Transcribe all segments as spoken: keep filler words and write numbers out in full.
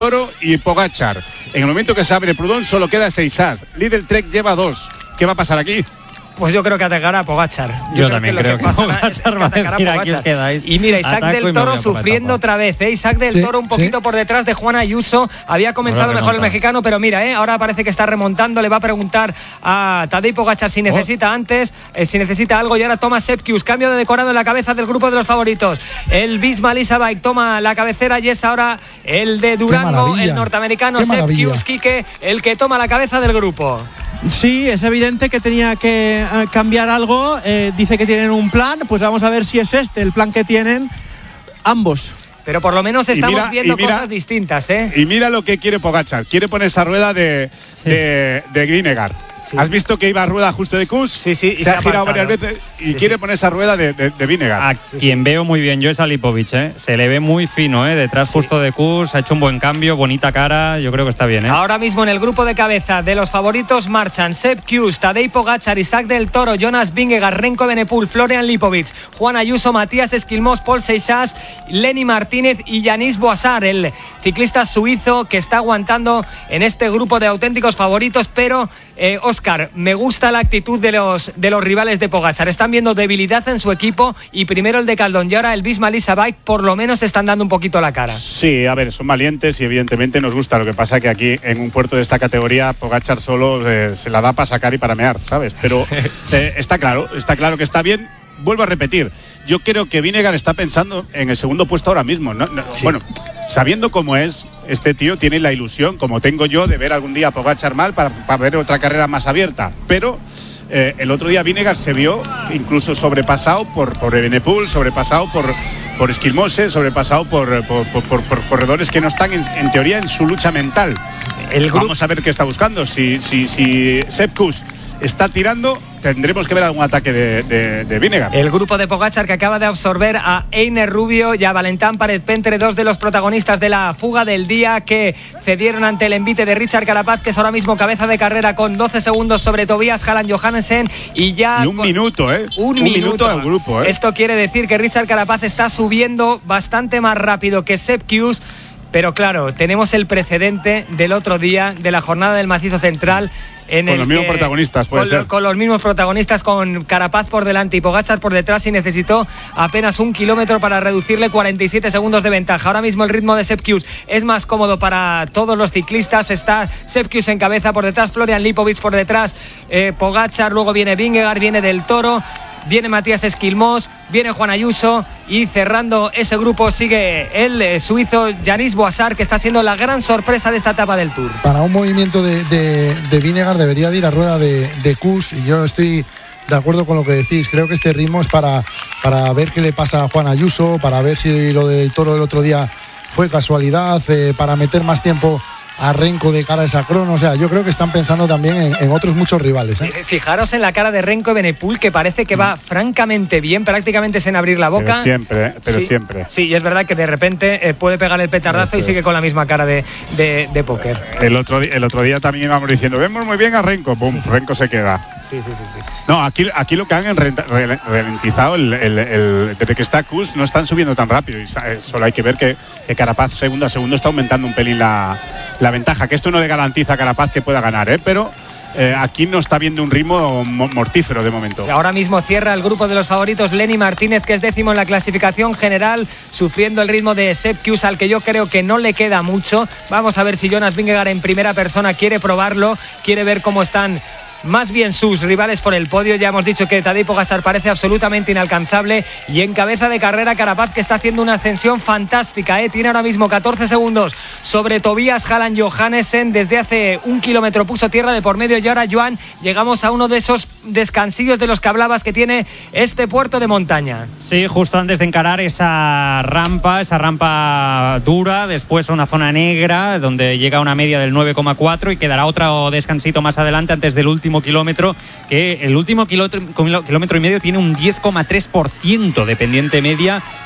Toro y Pogačar. En el momento que se abre Proudhon solo queda seis as. Lidl Trek lleva dos. ¿Qué va a pasar aquí? Pues yo creo que atacará a Pogačar. Yo, yo creo también que creo que, que Pogačar va a decir, aquí os quedáis. Y mira, Isaac del Toro sufriendo otra vez, ¿eh? Isaac del sí, Toro un poquito sí. por detrás de Juan Ayuso. Había comenzado mejor el mexicano, pero mira, ¿eh? ahora parece que está remontando. Le va a preguntar a Tadej Pogačar si necesita oh. antes, eh, si necesita algo. Y ahora toma Sepp-Kuss, cambio de decorado en la cabeza del grupo de los favoritos. El Visma Lease Bike toma la cabecera y es ahora el de Durango, el norteamericano Sepp-Kuss, Quique, el que toma la cabeza del grupo. Sí, es evidente que tenía que uh, cambiar algo. Eh, dice que tienen un plan, pues vamos a ver si es este el plan que tienen ambos. Pero por lo menos estamos mira, viendo mira, cosas distintas, ¿eh? Y mira lo que quiere Pogačar. Quiere poner esa rueda de, sí. de, de Vingegaard. Sí. ¿Has visto que iba a rueda justo de Kuss? Sí, sí. Se, se ha girado varias veces y sí, quiere sí. poner esa rueda de, de, de Vingegaard. A sí, quien sí. veo muy bien yo es a Lipovic, ¿eh? Se le ve muy fino, ¿eh? Detrás sí. justo de Kuss, ha hecho un buen cambio, bonita cara, yo creo que está bien, ¿eh? Ahora mismo en el grupo de cabeza de los favoritos marchan Sepp-Kuss, Tadej Pogačar, Isaac del Toro, Jonas Vingegaard, Remco Evenepoel, Florian Lipovic, Juan Ayuso, Matías Esquilmós, Paul Seixas, Lenny Martínez y Yanis Boisard, el ciclista suizo que está aguantando en este grupo de auténticos favoritos, pero eh, Óscar, me gusta gusta la actitud de los de los rivales de Pogačar. Están viendo debilidad en su equipo y primero el de Caldón y ahora el Visma Lease Bike por lo menos están dando un poquito la cara. Sí, a ver, son valientes y evidentemente nos gusta. Lo que pasa que aquí en un puerto de esta categoría Pogačar solo eh, se la da para sacar y para mear, ¿sabes? Pero eh, está claro, está claro que está bien. Vuelvo a repetir, yo creo que Vingegaard está pensando en el segundo puesto ahora mismo. No, no, sí. Bueno, sabiendo cómo es, este tío tiene la ilusión, como tengo yo, de ver algún día a Pogačar mal para, para ver otra carrera más abierta. Pero eh, el otro día Vingegaard se vio incluso sobrepasado por, por Evenepoel, sobrepasado por, por Esquilmose, sobrepasado por, por, por, por, por corredores que no están, en, en teoría, en su lucha mental. El Vamos a ver qué está buscando. Si, si, si Sepp-Kuss está tirando, tendremos que ver algún ataque de, de, de Vingegaard. El grupo de Pogačar que acaba de absorber a Einer Rubio y a Valentin Pérez-Pentre, dos de los protagonistas de la fuga del día que cedieron ante el envite de Richard Carapaz, que es ahora mismo cabeza de carrera con doce segundos sobre Tobias Halland Johannessen y ya... Y un minuto, ¿eh? Un, un minuto, minuto del grupo, ¿eh? Esto quiere decir que Richard Carapaz está subiendo bastante más rápido que Sepp-Kuss. Pero claro, tenemos el precedente del otro día de la jornada del Macizo Central. En con el los mismos que, protagonistas, puede con, ser. Con los mismos protagonistas, con Carapaz por delante y Pogačar por detrás, y necesitó apenas un kilómetro para reducirle cuarenta y siete segundos de ventaja. Ahora mismo el ritmo de Sepp-Kuss es más cómodo para todos los ciclistas. Está Sepp-Kuss en cabeza, por detrás Florian Lipovic, por detrás eh, Pogačar, luego viene Vingegaard, viene Del Toro, viene Matías Esquilmós, viene Juan Ayuso y cerrando ese grupo sigue el eh, suizo Yanis Boisard, que está siendo la gran sorpresa de esta etapa del Tour. Para un movimiento de, de, de Vingegaard debería de ir a rueda de, de Kuss, y yo estoy de acuerdo con lo que decís. Creo que este ritmo es para, para ver qué le pasa a Juan Ayuso, para ver si lo del Toro del otro día fue casualidad, eh, para meter más tiempo a Remco de cara a esa crono. O sea, yo creo que están pensando también en, en otros muchos rivales, ¿eh? Fijaros en la cara de Remco Evenepoel, que parece que va mm. francamente bien, prácticamente sin abrir la boca. Pero siempre, pero sí, siempre. Sí, y es verdad que de repente eh, puede pegar el petardazo y sigue con la misma cara de, de, de póker. El otro, el otro día también íbamos diciendo, vemos muy bien a Remco, pum, Remco se queda. Sí, sí, sí, sí. No, aquí, aquí lo que han ralentizado, el, el, el, desde que está Kuss, no están subiendo tan rápido. Y solo hay que ver que, que Carapaz segundo a segundo está aumentando un pelín la, la ventaja. Que esto no le garantiza a Carapaz que pueda ganar, ¿eh? Pero eh, aquí no está viendo un ritmo mortífero de momento. Ahora mismo cierra el grupo de los favoritos Lenny Martínez, que es décimo en la clasificación general, sufriendo el ritmo de Sepp-Kuss, al que yo creo que no le queda mucho. Vamos a ver si Jonas Vingegaard en primera persona quiere probarlo, quiere ver cómo están más bien sus rivales por el podio. Ya hemos dicho que Tadej Pogačar parece absolutamente inalcanzable, y en cabeza de carrera Carapaz, que está haciendo una ascensión fantástica, ¿eh? Tiene ahora mismo catorce segundos sobre Tobias Halland Johannessen. Desde hace un kilómetro puso tierra de por medio, y ahora, Joan, llegamos a uno de esos descansillos de los que hablabas que tiene este puerto de montaña. Sí, justo antes de encarar esa rampa, esa rampa dura, después una zona negra donde llega a una media del nueve coma cuatro y quedará otro descansito más adelante antes del último kilómetro, que el último kilómetro, kilómetro y medio tiene un diez coma tres por ciento de pendiente media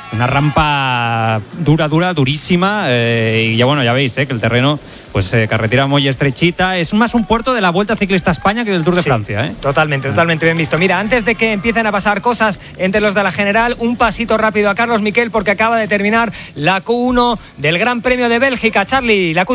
una rampa dura, dura, durísima. Eh, y ya bueno, ya veis eh, que el terreno, pues eh, carretera muy estrechita. Es más un puerto de la Vuelta Ciclista a España que del Tour de Sí, Francia. ¿eh? Totalmente, totalmente bien visto. Mira, antes de que empiecen a pasar cosas entre los de la general, un pasito rápido a Carlos Miquel porque acaba de terminar la Q uno del Gran Premio de Bélgica. Charlie, la Q